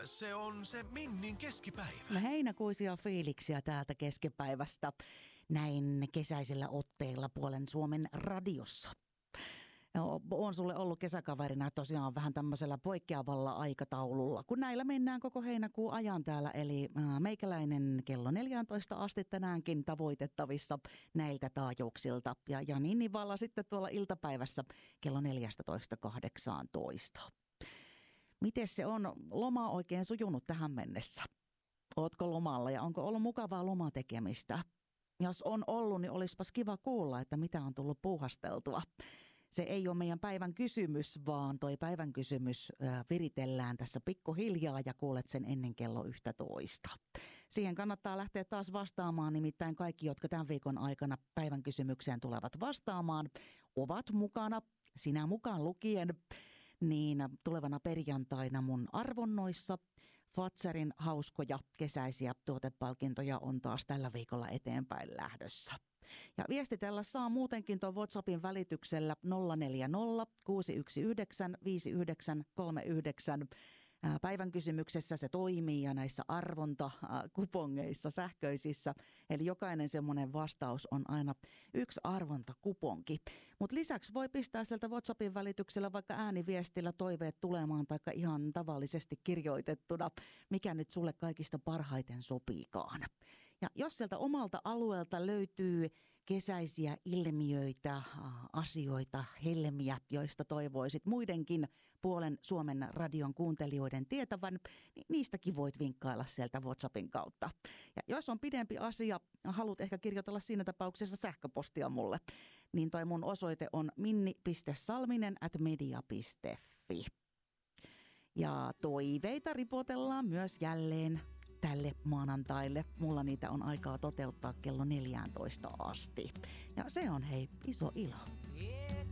se on se Minnin keskipäivä. No, heinäkuisia fiiliksiä täältä keskipäivästä näin kesäisellä otteilla puolen Suomen radiossa. On sulle ollut kesäkaverina tosiaan vähän tämmöisellä poikkeavalla aikataululla, kun näillä mennään koko heinäkuun ajan täällä. Eli meikäläinen kello 14 asti tänäänkin tavoitettavissa näiltä taajuuksilta. Ja Jani Nivala sitten tuolla iltapäivässä kello 14.18. Miten se on loma oikein sujunut tähän mennessä? Ootko lomalla ja onko ollut mukavaa lomatekemistä? Jos on ollut, niin olisipas kiva kuulla, että mitä on tullut puuhasteltua. Se ei ole meidän päivän kysymys, vaan toi päivän kysymys viritellään tässä pikkuhiljaa ja kuulet sen ennen kello 11. Siihen kannattaa lähteä taas vastaamaan, nimittäin kaikki, jotka tämän viikon aikana päivän kysymykseen tulevat vastaamaan, ovat mukana, sinä mukaan lukien, niin tulevana perjantaina mun arvonnoissa Fatserin hauskoja kesäisiä tuotepalkintoja on taas tällä viikolla eteenpäin lähdössä. Ja viestitellä saa muutenkin tuon WhatsAppin välityksellä 040 619 5939. Päivän kysymyksessä se toimii ja näissä arvontakupongeissa sähköisissä. Eli jokainen semmoinen vastaus on aina yksi arvontakuponki. Mutta lisäksi voi pistää sieltä WhatsAppin välityksellä vaikka ääniviestillä toiveet tulemaan tai ihan tavallisesti kirjoitettuna, mikä nyt sulle kaikista parhaiten sopiikaan. Ja jos sieltä omalta alueelta löytyy kesäisiä ilmiöitä, asioita, helmiä, joista toivoisit muidenkin puolen Suomen radion kuuntelijoiden tietävän, niin niistäkin voit vinkkailla sieltä WhatsAppin kautta. Ja jos on pidempi asia, haluat ehkä kirjoitella siinä tapauksessa sähköpostia mulle, niin toi mun osoite on minni.salminen@media.fi. Ja toiveita ripotellaan myös jälleen tälle maanantaille. Mulla niitä on aikaa toteuttaa kello 14 asti. Ja se on hei iso ilo. Yeah,